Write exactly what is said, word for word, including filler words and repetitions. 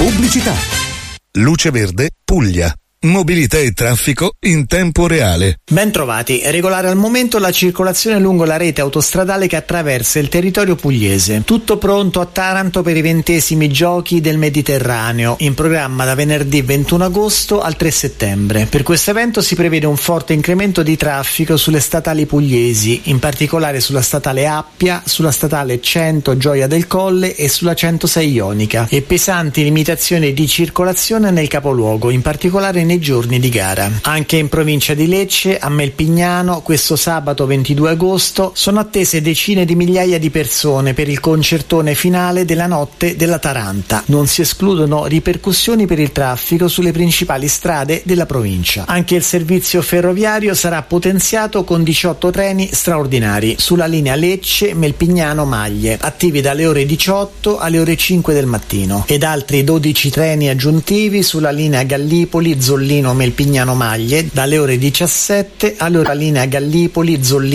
Pubblicità. Luce Verde, Puglia. Mobilità e traffico in tempo reale. Ben trovati. Regolare al momento la circolazione lungo la rete autostradale che attraversa il territorio pugliese. Tutto pronto a Taranto per i ventesimi giochi del Mediterraneo, in programma da venerdì ventuno agosto al tre settembre. Per questo evento si prevede un forte incremento di traffico sulle statali pugliesi, in particolare sulla statale Appia, sulla statale cento Gioia del Colle e sulla centosei Ionica, e pesanti limitazioni di circolazione nel capoluogo, in particolare nei giorni di gara. Anche in provincia di Lecce, a Melpignano, questo sabato ventidue agosto, sono attese decine di migliaia di persone per il concertone finale della Notte della Taranta. Non si escludono ripercussioni per il traffico sulle principali strade della provincia. Anche il servizio ferroviario sarà potenziato con diciotto treni straordinari sulla linea Lecce-Melpignano-Maglie, attivi dalle ore diciotto alle ore cinque del mattino, ed altri dodici treni aggiuntivi sulla linea Gallipoli-Zollino Melpignano Maglie dalle ore diciassette alle ore linea Gallipoli Zollino